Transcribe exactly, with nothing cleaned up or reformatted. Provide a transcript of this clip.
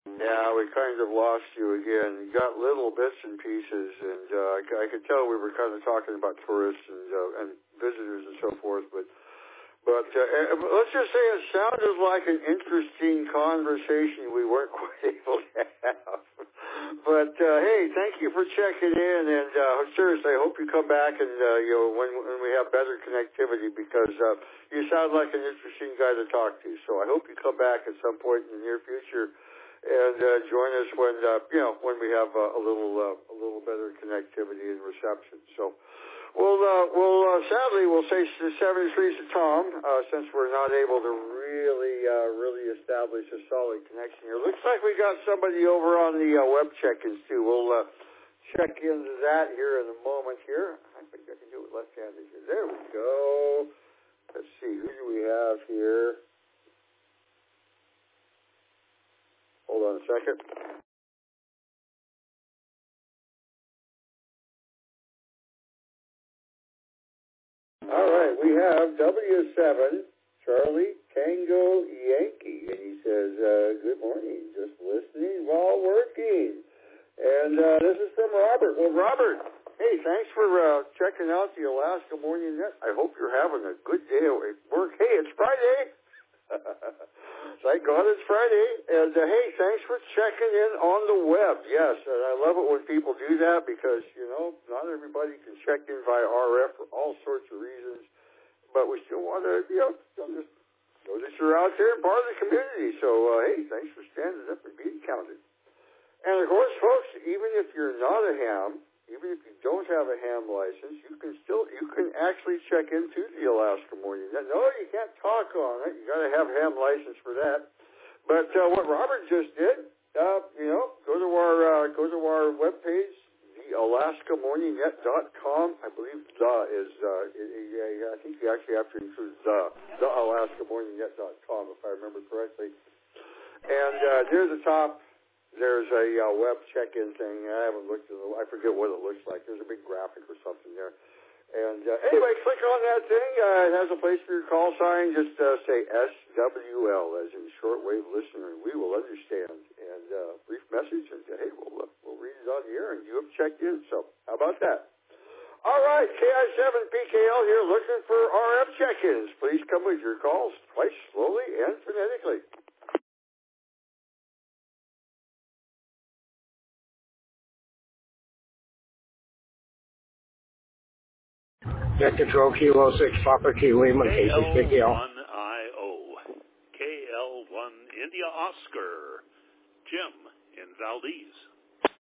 Yeah, we kind of lost you again. You got little bits and pieces, and uh, I, I could tell we were kind of talking about tourists and, uh, and visitors and so forth, but But uh, let's just say it sounded like an interesting conversation we weren't quite able to have. But, uh, hey, thank you for checking in. And uh, seriously, I hope you come back and, uh, you know, when, when we have better connectivity because uh, you sound like an interesting guy to talk to. So I hope you come back at some point in the near future and uh, join us when, uh, you know, when we have uh, a little uh, a little better connectivity and reception. So. Well, uh, well, uh, sadly, we'll say seventy-three to Tom, uh, since we're not able to really, uh, really establish a solid connection here. Looks like we got somebody over on the uh, web check-ins too. We'll uh, check into that here in a moment here. I think I can do it left-handed here. There we go. Let's see, who do we have here? Hold on a second. All right, we have W seven, Charlie Tango Yankee, and he says, uh, good morning, just listening while working. And uh, this is from Robert. Well, Robert, hey, thanks for uh, checking out the Alaska Morning Net. I hope you're having a good day at work. Hey, it's Friday. Thank God it's Friday. And, uh, hey, thanks for checking in on the web. Yes, and I love it when people do that because, you know, not everybody can check in via R F for all sorts of reasons. But we still want to, you know, just know that you're out there and part of the community. So, uh, hey, thanks for standing up and being counted. And, of course, folks, even if you're not a ham, even if you don't have a ham license, you can still, you can actually check into the Alaska Morning Net. No, you can't talk on it. You got to have a ham license for that. But uh, what Robert just did, uh, you know, go to our uh, go to our webpage, the alaska morning net dot com. I believe the is, uh, yeah, I think you actually have to include the, the alaska morning net dot com if I remember correctly. And uh, near the top, there's a uh, web check-in thing. I haven't looked at it. I forget what it looks like. There's a big graphic or something there. And uh, anyway, click on that thing. Uh, it has a place for your call sign. Just uh, say S W L as in shortwave listener, and we will understand. And uh, brief message, and uh, hey, we'll, uh, we'll read it on the air, and you have checked in. So how about that? All right, K I seven P K L here looking for R F check-ins. Please come with your calls twice slowly and phonetically. Net Control Kilo six Papa Kilo Lima K L one I O, K L one India Oscar, Jim in Valdez.